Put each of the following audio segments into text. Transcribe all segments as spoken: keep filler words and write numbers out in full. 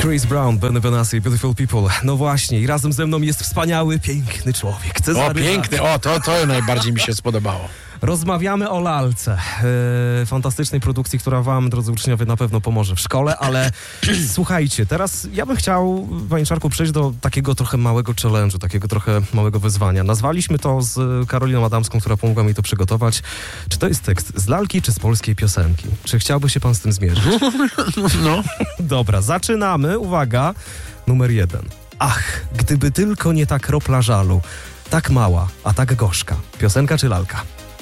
Chris Brown, Benny Benassi, Beautiful People. No właśnie, i razem ze mną jest wspaniały, piękny człowiek. Cezary O, piękny, o, to, to najbardziej mi się spodobało. Rozmawiamy o lalce. Yy, fantastycznej produkcji, która wam, drodzy uczniowie, na pewno pomoże w szkole, ale słuchajcie, teraz ja bym chciał, panie Czarku, przejść do takiego trochę małego challenge'u, takiego trochę małego wyzwania. Nazwaliśmy to z Karoliną Adamską, która pomogła mi to przygotować. Czy to jest tekst z lalki, czy z polskiej piosenki? Czy chciałby się pan z tym zmierzyć? No. Dobra, zaczynamy. Uwaga, numer jeden. Ach, gdyby tylko nie ta kropla żalu. Tak mała, a tak gorzka. Piosenka czy lalka?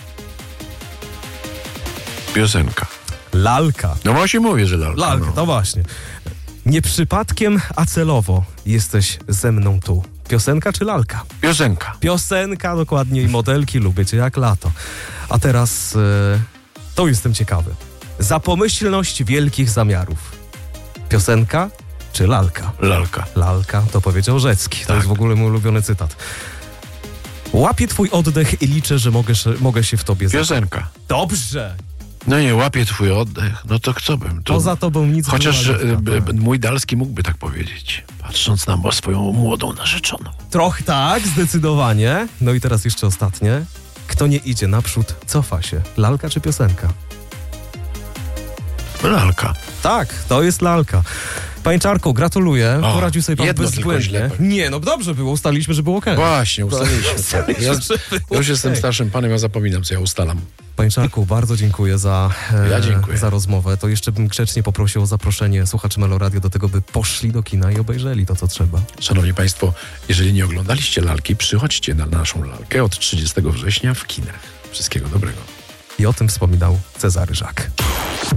Piosenka. Lalka. No właśnie mówię, że lalka. Lalka, no. to właśnie. Nie przypadkiem, a celowo jesteś ze mną tu. Piosenka czy lalka? Piosenka. Piosenka, dokładnie, i modelki lubię cię jak lato. A teraz, e, to jestem ciekawy. Za pomyślność wielkich zamiarów. Piosenka czy lalka? Lalka. Lalka, to powiedział Rzecki. To Tak. jest w ogóle mój ulubiony cytat. Łapię twój oddech i liczę, że mogę, mogę się w tobie zakochać. Piosenka. Dobrze. No nie, łapię twój oddech. No to kto bym? To... Poza tobą nic. Chociaż nie ma. e, b, b, mój Dalski mógłby tak powiedzieć, patrząc na swoją młodą narzeczoną. Trochę tak, zdecydowanie. No i teraz jeszcze ostatnie. Kto nie idzie naprzód, cofa się. Lalka czy piosenka? Lalka. Tak, to jest lalka. Panie Czarku, gratuluję. O, Poradził sobie pan jedno tylko bezbłędnie. źle. Nie, no dobrze było, ustaliliśmy, że było okej. Właśnie, ustaliliśmy to. Ja, ja już jestem okej. starszym panem, ja zapominam, co ja ustalam. Panie Czarku, bardzo dziękuję za, e, Ja dziękuję. za rozmowę. To jeszcze bym grzecznie poprosił o zaproszenie słuchaczy Meloradio do tego, by poszli do kina i obejrzeli to, co trzeba. Szanowni państwo, jeżeli nie oglądaliście lalki, przychodźcie na naszą lalkę od trzydziestego września w kinach. Wszystkiego dobrego. I o tym wspominał Cezary Żak.